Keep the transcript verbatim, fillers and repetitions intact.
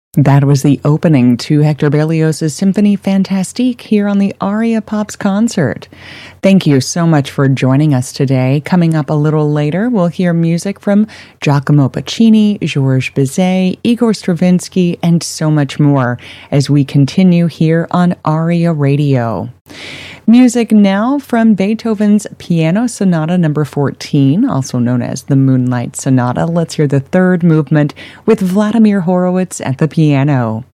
That was the opening to Hector Berlioz' Symphonie Fantastique here on the Aria Pops concert. Thank you so much for joining us today. Coming up a little later, we'll hear music from Giacomo Puccini, Georges Bizet, Igor Stravinsky, and so much more as we continue here on Aria Radio. Music now from Beethoven's Piano Sonata number fourteen, also known as the Moonlight Sonata. Let's hear the third movement with Vladimir Horowitz at the piano.